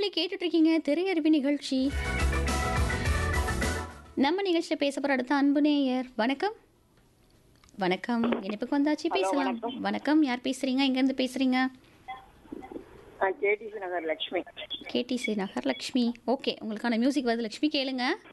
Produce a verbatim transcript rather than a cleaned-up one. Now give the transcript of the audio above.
நேயர்களே கேட்டுட்டு இருக்கீங்க திரையருவி நிகழ்ச்சி. நம்ம நிகழ்ச்சியில பேச போற அடுத்த அன்பு நேயர். வணக்கம். வணக்கம். இணைப்புக்கு வந்தாச்சு, ஹலோ, பேசலாம். வணக்கம். வணக்கம். யார் பேசுறீங்க? எங்க இருந்து பேசுறீங்க? நான் கேடிசி நகர் லட்சுமி. கேடிசி நகர் லக்ஷ்மி. ஓகே, உங்களுக்கான மியூசிக் வருது லக்ஷ்மி, கேளுங்க.